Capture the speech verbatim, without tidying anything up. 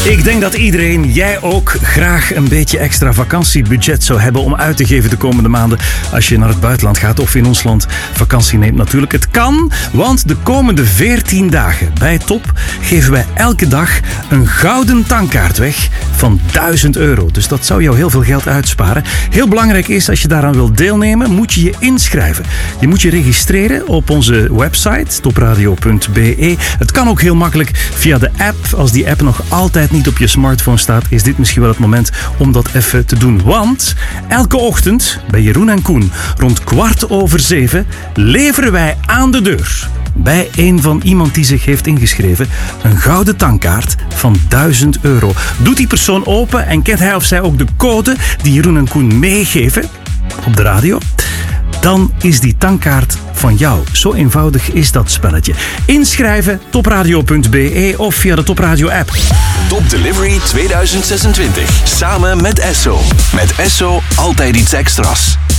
Ik denk dat iedereen, jij ook, graag een beetje extra vakantiebudget zou hebben om uit te geven de komende maanden als je naar het buitenland gaat of in ons land vakantie neemt natuurlijk. Het kan, want de komende veertien dagen bij Top geven wij elke dag een gouden tankkaart weg van duizend euro. Dus dat zou jou heel veel geld uitsparen. Heel belangrijk is, als je daaraan wilt deelnemen, moet je je inschrijven. Je moet je registreren op onze website topradio punt b e. Het kan ook heel makkelijk via de app. Als die app nog altijd niet op je smartphone staat, is dit misschien wel het moment om dat even te doen. Want elke ochtend bij Jeroen en Koen rond kwart over zeven leveren wij aan de deur bij een van iemand die zich heeft ingeschreven een gouden tankkaart van duizend euro. Doet die persoon open en kent hij of zij ook de code die Jeroen en Koen meegeven op de radio, dan is die tankkaart van jou. Zo eenvoudig is dat spelletje. Inschrijven topradio punt b e of via de Topradio app. Top Delivery tweeduizend zesentwintig. Samen met Esso. Met Esso altijd iets extra's.